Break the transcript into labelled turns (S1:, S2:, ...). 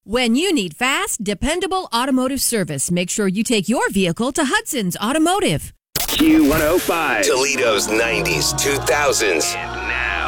S1: When you need fast, dependable automotive service, make sure you take your vehicle to Hudson's Automotive.
S2: Q105.
S3: Toledo's 90s, 2000s.